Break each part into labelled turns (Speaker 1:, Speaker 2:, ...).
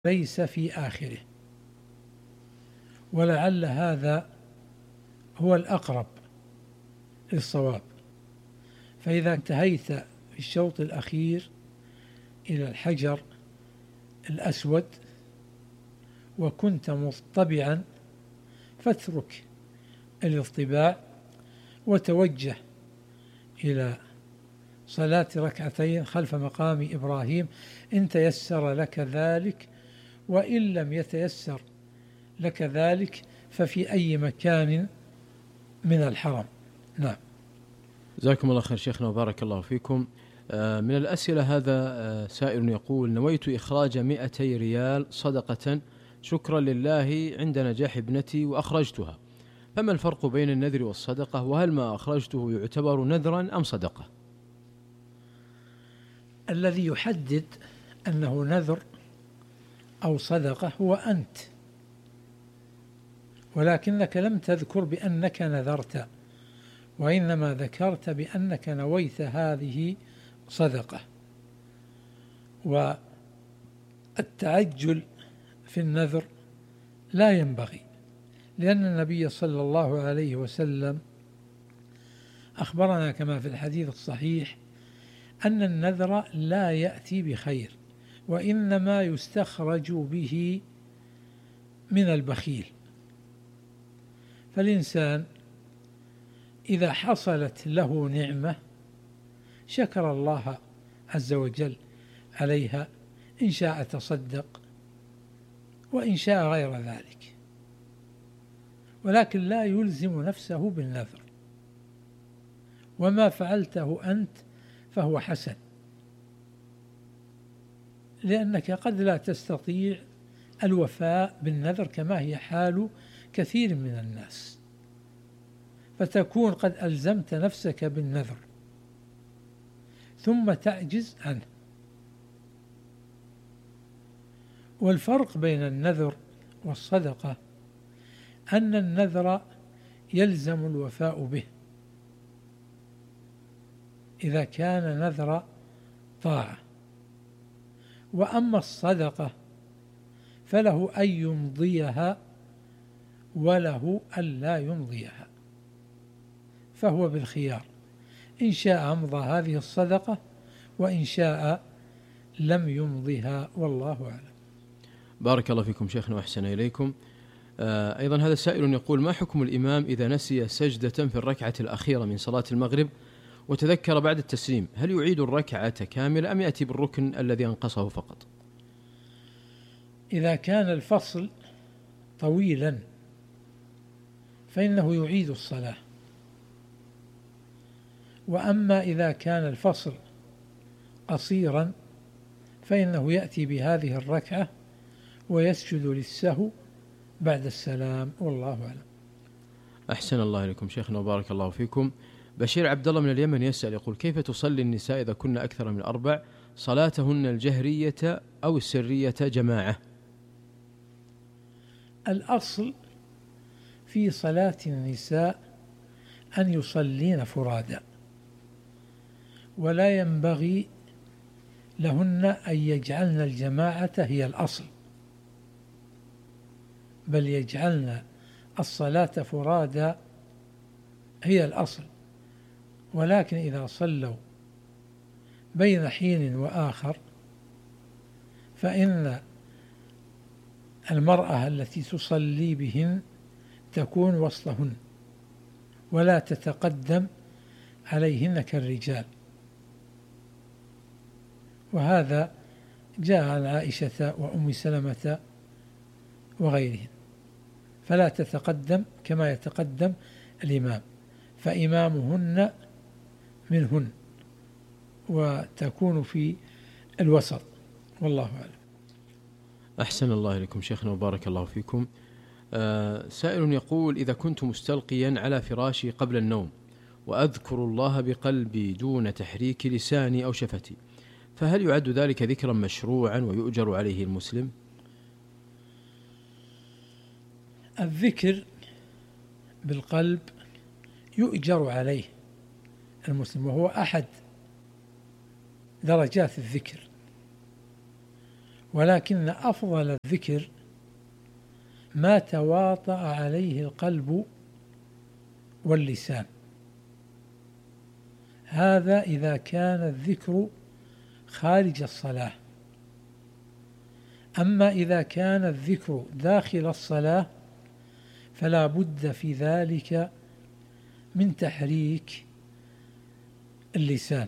Speaker 1: ليس في آخره، ولعل هذا هو الأقرب للصواب. فإذا انتهيت في الشوط الأخير إلى الحجر الأسود وكنت مطبعا فاترك الاطباع وتوجه إلى صلاة ركعتين خلف مقام إبراهيم إن تيسر لك ذلك، وإن لم يتيسر لك ذلك ففي أي مكان من الحرم. نعم.
Speaker 2: جزاكم الله خير شيخنا وبارك الله فيكم. من الأسئلة هذا سائل يقول: نويت إخراج 200 ريال صدقة شكرا لله عند نجاح ابنتي وأخرجتها، فما الفرق بين النذر والصدقة؟ وهل ما أخرجته يعتبر نذرا أم صدقة؟
Speaker 1: الذي يحدد أنه نذر أو صدقة هو أنت، ولكنك لم تذكر بأنك نذرت، وإنما ذكرت بأنك نويت هذه صدقة. والتعجل في النذر لا ينبغي، لأن النبي صلى الله عليه وسلم أخبرنا كما في الحديث الصحيح أن النذر لا يأتي بخير، وإنما يستخرج به من البخيل. فالإنسان إذا حصلت له نعمة شكر الله عز وجل عليها، إن شاء تصدق وإن شاء غير ذلك، ولكن لا يلزم نفسه بالنذر. وما فعلته أنت فهو حسن، لأنك قد لا تستطيع الوفاء بالنذر كما هي حال كثير من الناس، فتكون قد ألزمت نفسك بالنذر ثم تعجز عنه. والفرق بين النذر والصدقة أن النذر يلزم الوفاء به إذا كان نذر طاعة، وأما الصدقة فله أن يمضيها وله أن لا يمضيها، فهو بالخيار، إن شاء أمضى هذه الصدقة وإن شاء لم يمضيها، والله أعلم.
Speaker 2: بارك الله فيكم شيخنا وأحسن إليكم. أيضا هذا سائل يقول: ما حكم الإمام إذا نسي سجدة في الركعة الأخيرة من صلاة المغرب وتذكر بعد التسليم، هل يعيد الركعة كاملة أم يأتي بالركن الذي أنقصه فقط؟
Speaker 1: إذا كان الفصل طويلا فإنه يعيد الصلاة، وأما إذا كان الفصل قصيرا فإنه يأتي بهذه الركعة ويسجد للسهو بعد السلام، والله أعلم.
Speaker 2: أحسن الله إليكم شيخنا وبارك الله فيكم. بشير عبد الله من اليمن يسأل يقول: كيف تصلي النساء إذا كن أكثر من 4، صلاتهن الجهرية أو السرية جماعة؟
Speaker 1: الأصل في صلاة النساء أن يصلين فرادا، ولا ينبغي لهن أن يجعلن الجماعة هي الأصل، بل يجعلن الصلاة فرادا هي الأصل. ولكن إذا صلوا بين حين وآخر فإن المرأة التي تصلي بهن تكون وسطهن ولا تتقدم عليهن كالرجال، وهذا جاء عن عائشة وأم سلمة وغيرهن، فلا تتقدم كما يتقدم الإمام، فإمامهن منهن وتكون في الوسط، والله أعلم.
Speaker 2: أحسن الله إليكم شيخنا وبارك الله فيكم. سائل يقول: إذا كنت مستلقيا على فراشي قبل النوم وأذكر الله بقلبي دون تحريك لساني أو شفتي، فهل يعد ذلك ذكرا مشروعا ويؤجر عليه المسلم؟
Speaker 1: الذكر بالقلب يؤجر عليه المسلم، وهو أحد درجات الذكر، ولكن أفضل الذكر ما تواطأ عليه القلب واللسان، هذا إذا كان الذكر خارج الصلاة. أما إذا كان الذكر داخل الصلاة فلا بد في ذلك من تحريك اللسان.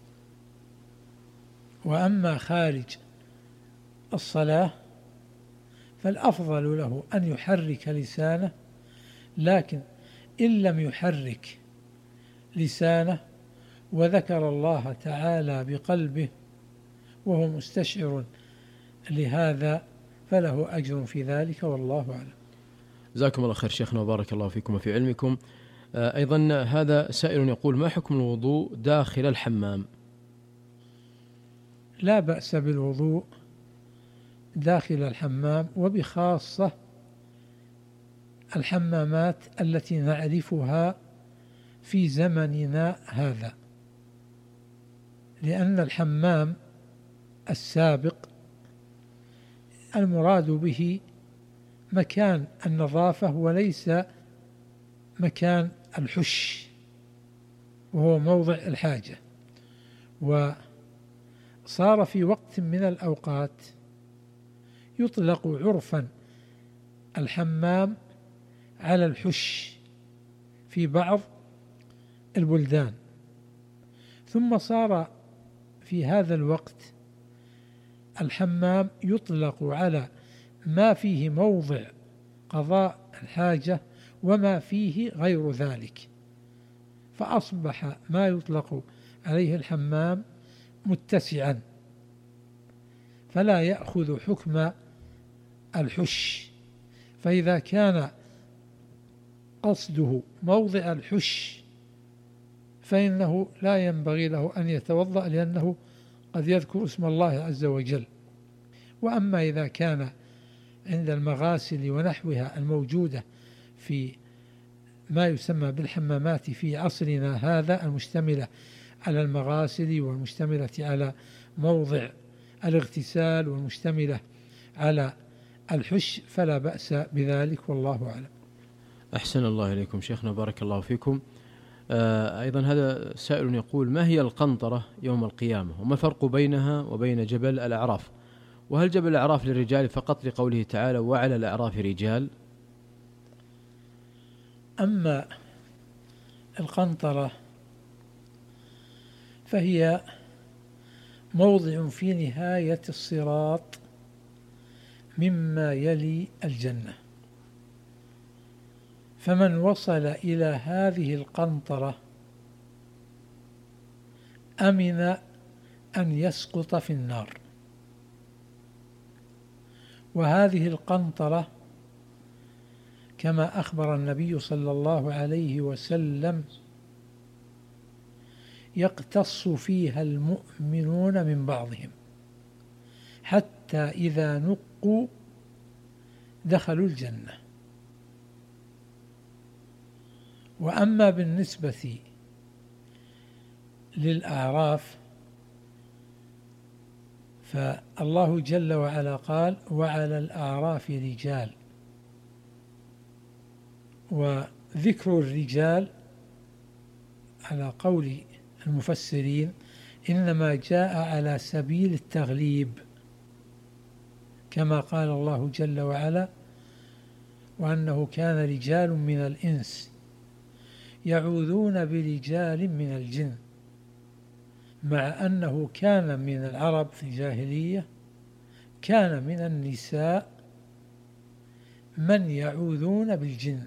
Speaker 1: وأما خارج الصلاة فالأفضل له أن يحرك لسانه، لكن إن لم يحرك لسانه وذكر الله تعالى بقلبه وهو مستشعر لهذا فله أجر في ذلك، والله أعلم.
Speaker 2: جزاكم الله خير شيخنا وبارك الله فيكم وفي علمكم. أيضا هذا سائل يقول: ما حكم الوضوء داخل الحمام؟
Speaker 1: لا بأس بالوضوء داخل الحمام، وبخاصة الحمامات التي نعرفها في زمننا هذا، لأن الحمام السابق المراد به مكان النظافة وليس مكان الحش، وهو موضع الحاجة. وصار في وقت من الأوقات يطلق عرفا الحمام على الحش في بعض البلدان، ثم صار في هذا الوقت الحمام يطلق على ما فيه موضع قضاء الحاجة وما فيه غير ذلك، فأصبح ما يطلق عليه الحمام متسعا فلا يأخذ حكم الحش. فإذا كان قصده موضع الحش فإنه لا ينبغي له أن يتوضأ، لأنه قد يذكر اسم الله عز وجل. وأما إذا كان عند المغاسل ونحوها الموجودة في ما يسمى بالحمامات في عصرنا هذا، المشتملة على المغاسل والمشتملة على موضع الاغتسال والمشتملة على الحش، فلا بأس بذلك، والله أعلم.
Speaker 2: أحسن الله إليكم شيخنا بارك الله فيكم. أيضا هذا سائل يقول: ما هي القنطرة يوم القيامة، وما الفرق بينها وبين جبل الأعراف؟ وهل جبل الأعراف للرجال فقط لقوله تعالى وعلى الأعراف رجال؟
Speaker 1: أما القنطرة فهي موضع في نهاية الصراط مما يلي الجنة، فمن وصل إلى هذه القنطرة أمن أن يسقط في النار. وهذه القنطرة كما أخبر النبي صلى الله عليه وسلم يقتص فيها المؤمنون من بعضهم حتى إذا نقوا دخلوا الجنة. وأما بالنسبة للأعراف فالله جل وعلا قال وعلى الأعراف رجال، وذكر الرجال على قول المفسرين إنما جاء على سبيل التغليب، كما قال الله جل وعلا وأنه كان رجال من الإنس يعوذون برجال من الجن، مع أنه كان من العرب في الجاهلية كان من النساء من يعوذون بالجن،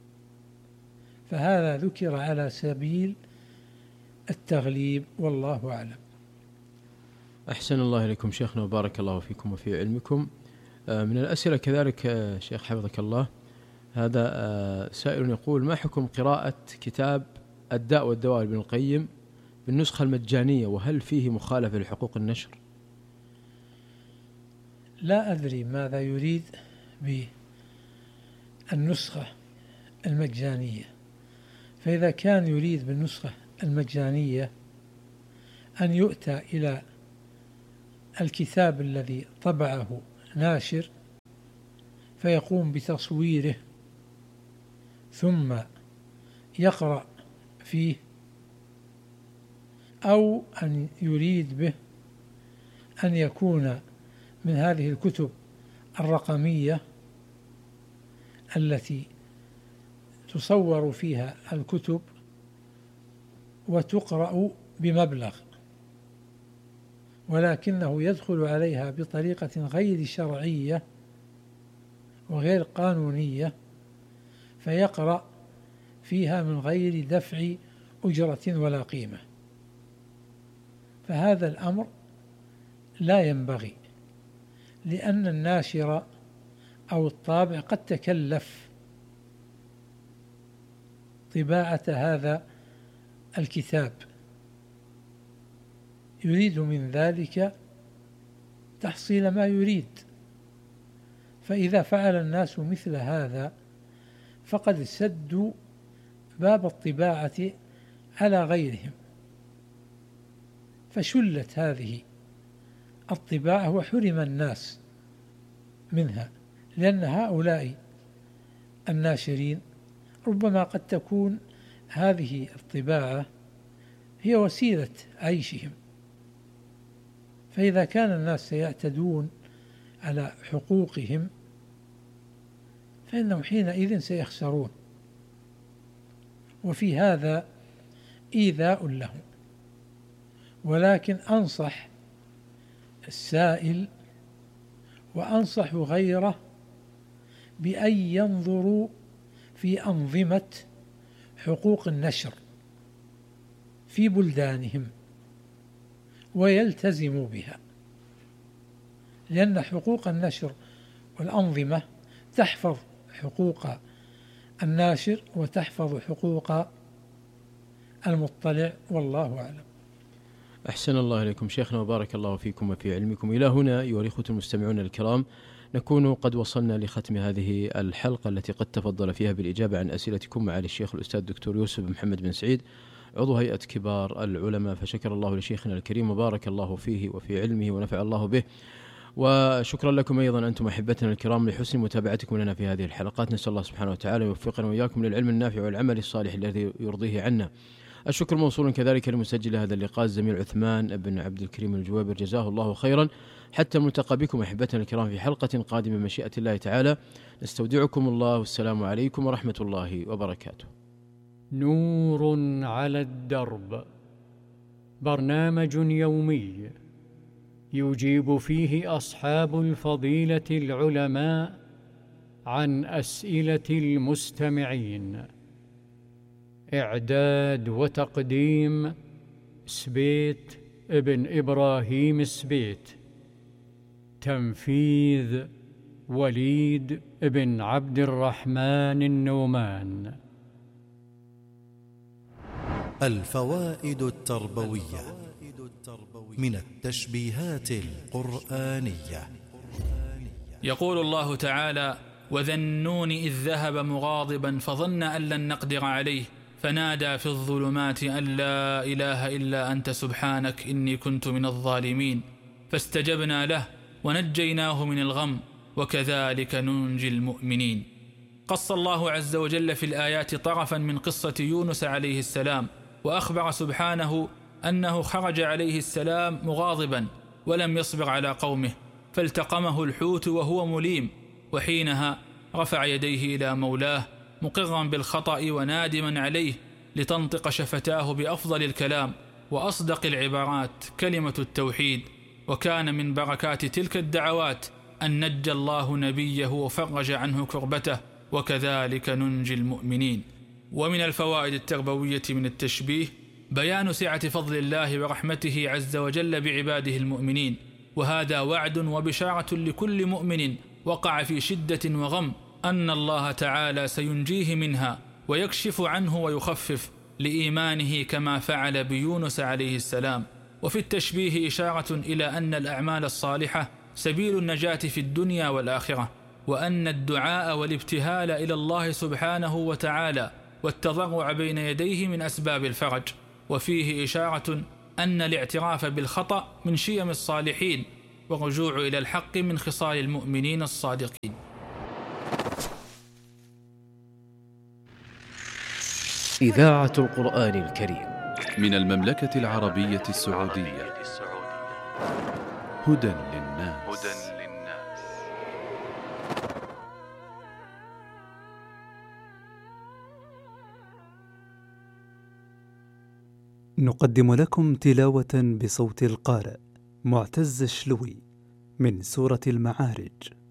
Speaker 1: فهذا ذكر على سبيل التغليب، والله أعلم.
Speaker 2: أحسن الله إليكم شيخنا وبارك الله فيكم وفي علمكم. من الأسئلة كذلك شيخ حفظك الله، هذا سائل يقول: ما حكم قراءة كتاب الداء والدواء لابن القيم بالنسخة المجانية، وهل فيه مخالفة لحقوق النشر؟
Speaker 1: لا أدري ماذا يريد بالنسخة المجانية، فإذا كان يريد بالنسخة المجانية أن يؤتى إلى الكتاب الذي طبعه ناشر فيقوم بتصويره ثم يقرأ فيه، أو أن يريد به أن يكون من هذه الكتب الرقمية التي تصور فيها الكتب وتقرأ بمبلغ، ولكنه يدخل عليها بطريقة غير شرعية وغير قانونية، فيقرأ فيها من غير دفع أجرة ولا قيمة. فهذا الأمر لا ينبغي، لأن الناشر أو الطابع قد تكلف طباعة هذا الكتاب، يريد من ذلك تحصيل ما يريد، فإذا فعل الناس مثل هذا فقد سدوا باب الطباعة على غيرهم، فشلت هذه الطباعة وحرم الناس منها، لأن هؤلاء الناشرين ربما قد تكون هذه الطباعة هي وسيلة عيشهم، فإذا كان الناس سيعتدون على حقوقهم فإنهم حينئذ سيخسرون، وفي هذا إيذاء لهم. ولكن أنصح السائل وأنصح غيره بأن ينظروا في أنظمة حقوق النشر في بلدانهم ويلتزموا بها، لأن حقوق النشر والأنظمة تحفظ حقوق الناشر وتحفظ حقوق المطلع، والله أعلم.
Speaker 2: أحسن الله إليكم شيخنا وبارك الله فيكم وفي علمكم. إلى هنا أيها الإخوة المستمعون الكرام نكون قد وصلنا لختم هذه الحلقة التي قد تفضل فيها بالإجابة عن أسئلتكم معالي الشيخ الأستاذ الدكتور يوسف محمد بن سعيد عضو هيئة كبار العلماء، فشكر الله لشيخنا الكريم وبارك الله فيه وفي علمه ونفع الله به. وشكرا لكم أيضا أنتم أحبتنا الكرام لحسن متابعتكم لنا في هذه الحلقات. نسأل الله سبحانه وتعالى يوفقنا وإياكم للعلم النافع والعمل الصالح الذي يرضيه عنا. الشكر موصول كذلك لمسجل هذا اللقاء الزميل عثمان بن عبد الكريم الجوابر، جزاه الله خيرا. حتى الملتقى بكم أحبتنا الكرام في حلقة قادمة مشيئة الله تعالى، نستودعكم الله والسلام عليكم ورحمة الله وبركاته.
Speaker 3: نور على الدرب، برنامج يومي يجيب فيه أصحاب الفضيلة العلماء عن أسئلة المستمعين. إعداد وتقديم سبيت ابن إبراهيم سبيت، تنفيذ وليد ابن عبد الرحمن النومان.
Speaker 4: الفوائد التربوية من التشبيهات القرآنية.
Speaker 5: يقول الله تعالى: وذا النون إذ ذهب مغاضبا فظن أن لن نقدر عليه فنادى في الظلمات أن لا إله إلا أنت سبحانك إني كنت من الظالمين فاستجبنا له ونجيناه من الغم وكذلك ننجي المؤمنين. قص الله عز وجل في الآيات طرفا من قصة يونس عليه السلام، وأخبر سبحانه أنه خرج عليه السلام مغاضبا ولم يصبر على قومه فالتقمه الحوت وهو مليم، وحينها رفع يديه إلى مولاه مقرا بالخطأ ونادما عليه لتنطق شفتاه بأفضل الكلام وأصدق العبارات كلمة التوحيد. وكان من بركات تلك الدعوات أن نجى الله نبيه وفرج عنه كربته وكذلك ننجي المؤمنين. ومن الفوائد التربوية من التشبيه بيان سعة فضل الله ورحمته عز وجل بعباده المؤمنين، وهذا وعد وبشارة لكل مؤمن وقع في شدة وغم أن الله تعالى سينجيه منها ويكشف عنه ويخفف لإيمانه كما فعل بيونس عليه السلام. وفي التشبيه إشارة إلى أن الأعمال الصالحة سبيل النجاة في الدنيا والآخرة، وأن الدعاء والابتهال إلى الله سبحانه وتعالى والتضرع بين يديه من أسباب الفرج. وفيه إشارة أن الاعتراف بالخطأ من شيم الصالحين، والرجوع إلى الحق من خصال المؤمنين الصادقين.
Speaker 6: إذاعة القرآن الكريم
Speaker 7: من المملكة العربية السعودية. هدى للناس.
Speaker 8: نقدم لكم تلاوة بصوت القارئ معتز الشلوي من سورة المعارج.